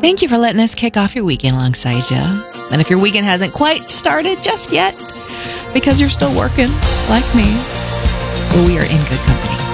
Thank you for letting us kick off your weekend alongside you. And if your weekend hasn't quite started just yet, because you're still working like me, well, we are in good company.